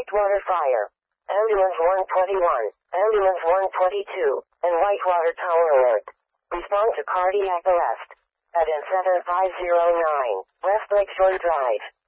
Whitewater Fire. Ambulance 121, Ambulance 122, and Whitewater Tower Alert. Respond to cardiac arrest. At N7509, West Lakeshore Drive.